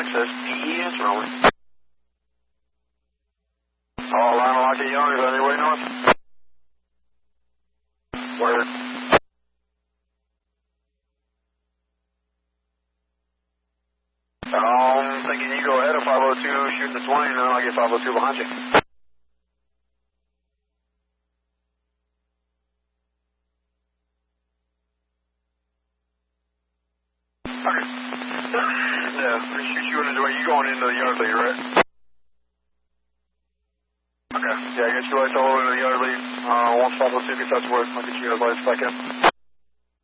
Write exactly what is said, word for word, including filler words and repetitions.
access. He is rolling. All line lock at Young, is that any way north? Word. I'm thinking you go ahead of five oh two, shoot the twenty, and then I'll get five oh two behind you. Okay. Yeah, we shoot you in the way. You going into the yard lead, right? Okay. Yeah, I get you lights all over the yard lead. Uh, once five oh two gets out to work, I'll get you guys lights back in.